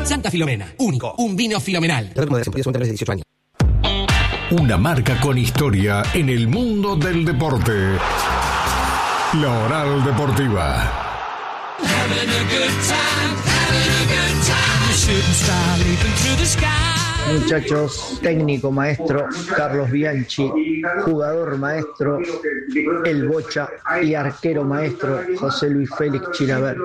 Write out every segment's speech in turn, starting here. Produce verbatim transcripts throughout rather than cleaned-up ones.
Santa Filomena, único, un vino filomenal. dieciocho años. Una marca con historia en el mundo del deporte. La Oral Deportiva. Muchachos, técnico maestro Carlos Bianchi, jugador maestro El Bocha y arquero maestro José Luis Félix Chilaver.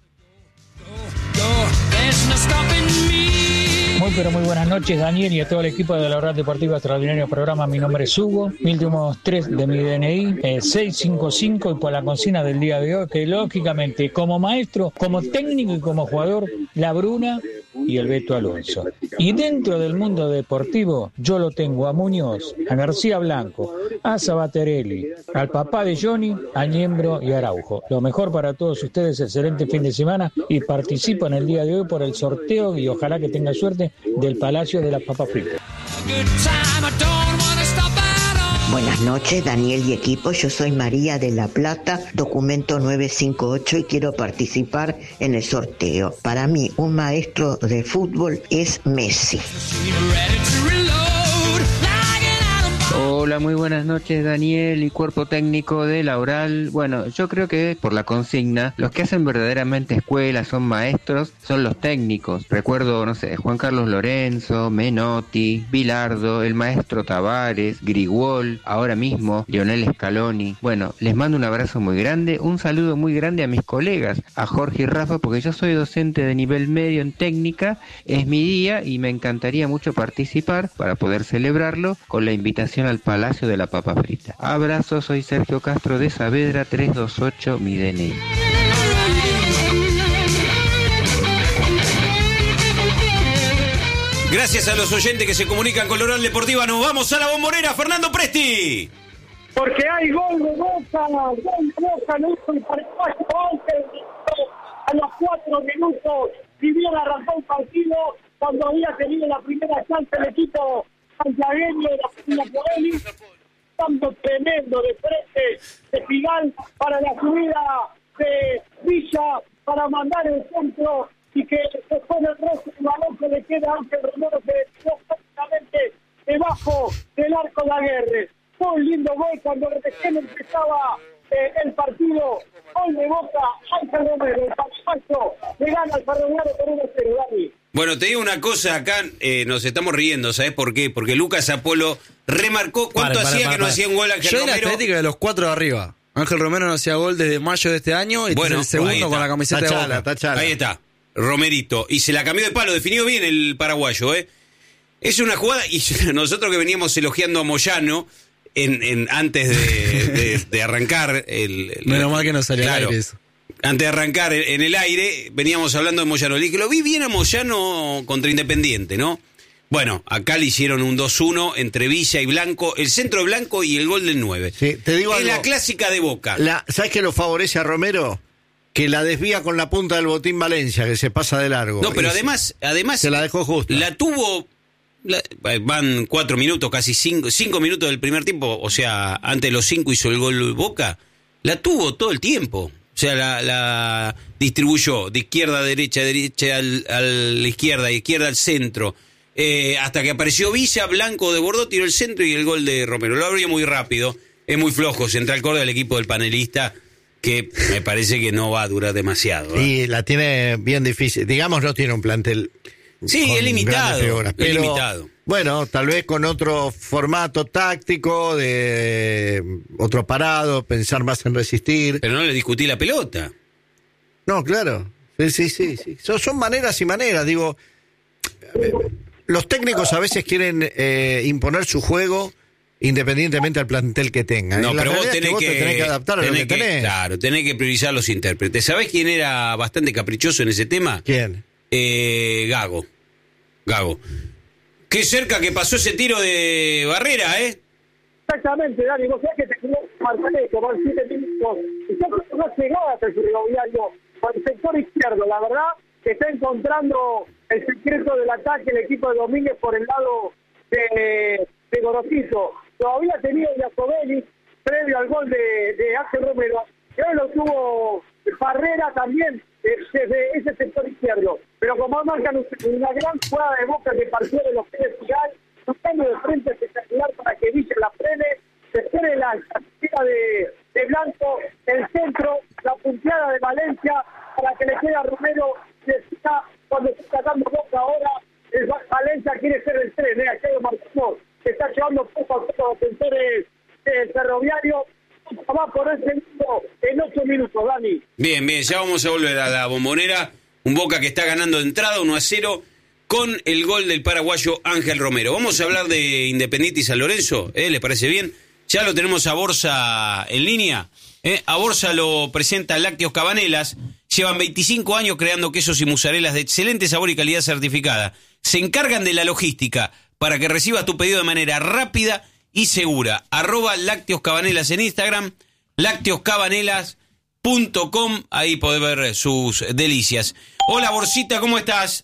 Muy pero muy buenas noches, Daniel, y a todo el equipo de la Oral Deportiva. Extraordinario programa. Mi nombre es Hugo, mis últimos tres de mi D N I, eh, seiscientos cincuenta y cinco, y por la consigna del día de hoy, que lógicamente como maestro, como técnico y como jugador, la Bruna y el Beto Alonso. Y dentro del mundo deportivo, yo lo tengo a Muñoz, a García Blanco, a Sabaterelli, al papá de Johnny, a Niembro y a Araujo. Lo mejor para todos ustedes, excelente fin de semana, y participo en el día de hoy por el sorteo, y ojalá que tenga suerte, del Palacio de las Papas Fritas. Buenas noches, Daniel y equipo. Yo soy María de La Plata, documento nueve cinco ocho, y quiero participar en el sorteo. Para mí, un maestro de fútbol es Messi. Hola, muy buenas noches, Daniel y cuerpo técnico de la Oral. Bueno, yo creo que por la consigna, los que hacen verdaderamente escuela, son maestros, son los técnicos. Recuerdo, no sé, Juan Carlos Lorenzo, Menotti, Bilardo, el maestro Tavares, Grigol, ahora mismo Lionel Scaloni. Bueno, les mando un abrazo muy grande, un saludo muy grande a mis colegas, a Jorge y Rafa, porque yo soy docente de nivel medio en técnica, es mi día y me encantaría mucho participar para poder celebrarlo con la invitación al Palacio de la Papa Frita. Abrazo, soy Sergio Castro de Saavedra, trescientos veintiocho, mi D N I. Gracias a los oyentes que se comunican con la Oral Deportiva. Nos vamos a la Bombonera. Fernando Presti. Porque hay gol de Boca, gol de Boca, no hizo el partido a los cuatro minutos, si bien arrancó el partido, cuando había tenido la primera chance el equipo santiagueño de la Pina Porelli, tanto tremendo de frente de Figal para la subida de Villa, para mandar el centro, y que después del resto del balón que le queda a Ángel Romero, que quedó prácticamente debajo del arco de Aguerre. Fue un lindo gol cuando recién empezaba eh, el partido. Gol de Boca, Ángel Romero, el pasazo, le gana al Ferroviario por uno a cero, Dani. Bueno, te digo una cosa, acá eh, nos estamos riendo, ¿sabes por qué? Porque Lucas Apolo remarcó cuánto Para, hacía para, que no para. hacía un gol Ángel Yo Romero. Yo era Atlético de los cuatro de arriba. Ángel Romero no hacía gol desde mayo de este año y bueno, este es el segundo con la camiseta tachala, de Boca. Tachala. Ahí está, Romerito. Y se la cambió de palo, definió bien el paraguayo, ¿eh? Es una jugada, y nosotros que veníamos elogiando a Moyano en, en, antes de, de, de arrancar el... el Menos mal que no salió claro, al aire eso. Antes de arrancar en el aire, veníamos hablando de Moyano. Le dije, lo vi bien a Moyano contra Independiente, ¿no? Bueno, acá le hicieron un dos uno entre Villa y Blanco, el centro de Blanco y el gol del nueve. Sí, te digo es algo. La clásica de Boca. La, ¿Sabes qué lo favorece a Romero? Que la desvía con la punta del botín Valencia, que se pasa de largo. No, pero y además, además... Se la dejó justa. La tuvo... La, van cuatro minutos, casi cinco, cinco minutos del primer tiempo, o sea, antes de los cinco hizo el gol Boca. La tuvo todo el tiempo. O sea, la, la distribuyó de izquierda a derecha, derecha al, a la izquierda, izquierda al centro. Eh, hasta que apareció Villa, Blanco desbordó, tiró el centro y el gol de Romero. Lo abrió muy rápido, es muy flojo. Central Córdoba, el equipo del panelista, que me parece que no va a durar demasiado. ¿eh? Y la tiene bien difícil. Digamos, no tiene un plantel. Sí, es limitado. Figuras, pero, es limitado. Bueno, tal vez con otro formato táctico, de otro parado, pensar más en resistir. Pero no le discutí la pelota. No, claro. Sí, sí, sí. sí. Son, son maneras y maneras. Digo, los técnicos a veces quieren eh, imponer su juego independientemente al plantel que tengan. No, la pero vos tenés, tenés que, vos que, te tenés que adaptar a lo que, que tenés. Claro, tenés que priorizar los intérpretes. ¿Sabés quién era bastante caprichoso en ese tema? ¿Quién? Eh, Gago. Gago. Qué cerca que pasó ese tiro de Barrera, ¿eh? Exactamente, Dani. Vos sabés que te quedó Marcaneco por siete minutos. Y yo creo que no llegaba hasta el ferroviario por el sector izquierdo. La verdad que está encontrando el secreto del ataque el equipo de Domínguez por el lado de, de Gorosito. Todavía ha tenido Iacobelli previo al gol de, de Ángel Romero. Y hoy lo tuvo Barrera también desde ese sector izquierdo. Pero como marcan una gran jugada de Boca que partió de los pies final, un cambio de frente espectacular para que Villa la frene, se espere la salida de, de Blanco, el centro, la punteada de Valencia para que le quede a Romero, necesita cuando está sacando Boca ahora, el Valencia quiere ser el tren, eh, aquello Martino, que está llevando poco a poco a los defensores del Ferroviario, va a poner segundo en ocho minutos, Dani. Bien, bien, ya vamos a volver a la Bombonera, un Boca que está ganando de entrada uno a cero con el gol del paraguayo Ángel Romero. Vamos a hablar de Independiente y San Lorenzo, ¿eh? ¿Les parece bien? Ya lo tenemos a Borsa en línea, ¿eh? A Borsa lo presenta Lácteos Cabanelas. Llevan veinticinco años creando quesos y mozarelas de excelente sabor y calidad certificada. Se encargan de la logística para que recibas tu pedido de manera rápida y segura. Arroba Lácteos Cabanelas en Instagram, lácteos cabanelas punto com, ahí podés ver sus delicias. Hola Borsita, ¿cómo estás?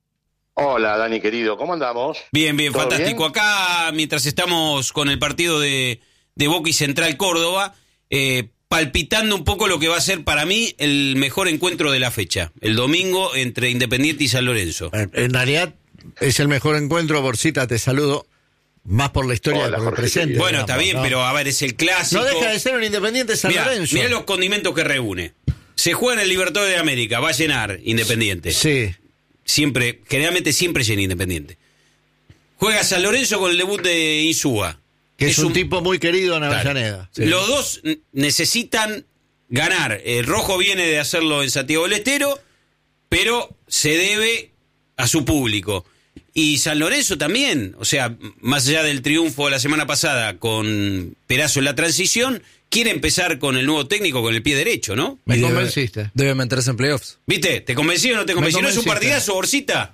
Hola Dani querido, ¿cómo andamos? Bien, bien, fantástico. Bien? Acá, mientras estamos con el partido de, de Boca y Central Córdoba, eh, palpitando un poco lo que va a ser para mí el mejor encuentro de la fecha, el domingo entre Independiente y San Lorenzo. En realidad es el mejor encuentro, Borsita, te saludo, más por la historia Hola, que Jorge, representa. Bueno, está bien, ¿no? pero a ver, es el clásico. No deja de ser un Independiente San Mirá, Lorenzo. mirá los condimentos que reúne. Se juega en el Libertadores de América, va a llenar Independiente. Sí. Siempre, generalmente siempre llena Independiente. Juega San Lorenzo con el debut de Insúa. Que es, es un, un tipo muy querido en Avellaneda. Claro. Sí. Los dos necesitan ganar. El Rojo viene de hacerlo en Santiago del Estero, pero se debe a su público. Y San Lorenzo también, o sea, más allá del triunfo de la semana pasada con Perazo en la transición, quiere empezar con el nuevo técnico con el pie derecho, ¿no? Me debe, convenciste. Debe meterse en playoffs. ¿Viste? ¿Te convencí o no te convencí? ¿No es un partidazo, Borsita?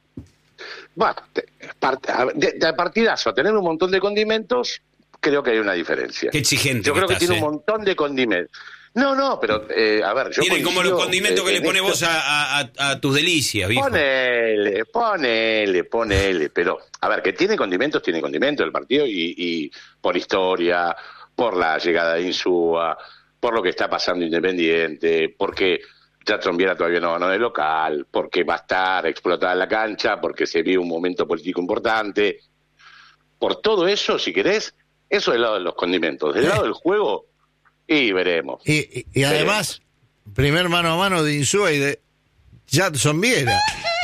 Bueno, de, de partidazo a tener un montón de condimentos, creo que hay una diferencia. Qué exigente. Yo que creo estás, que tiene eh. un montón de condimentos. No, no, pero eh, a ver, yo Tienen como los condimentos eh, que le pones esto... vos a, a, a tus delicias, viejo. Ponele, ponele, ponele. Pero, a ver, que tiene condimentos, tiene condimentos el partido y, y por historia, por la llegada de Insúa, por lo que está pasando Independiente, porque Jackson Viera todavía no ganó de local, porque va a estar explotada la cancha, porque se vive un momento político importante. Por todo eso, si querés, eso del lado de los condimentos. Del lado del juego, y veremos. Y, y, y además, primer mano a mano de Insúa y de Jackson Viera.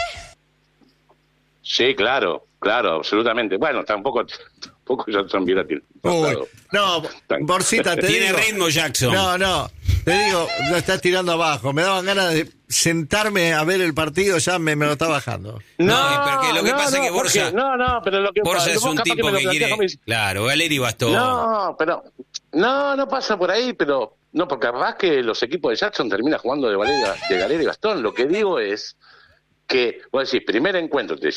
Sí, claro, claro, absolutamente. Bueno, tampoco, tampoco Jackson Viera tiene. Uy, no, Borsita, te Tiene digo. ritmo Jackson. No, no, te digo, lo estás tirando abajo. Me daban ganas de sentarme a ver el partido, ya me, me lo está bajando. No, no porque lo que no, pasa no, es que Borja. porque, no, no, pero lo que Borja es un capaz tipo que, que quiere. Como... Claro, Valeri Bastón. No, pero. No, no pasa por ahí, pero. No, porque capaz que los equipos de Jackson terminan jugando de Galera, de Galera y Bastón. Lo que digo es que, vos decís, primer encuentro, te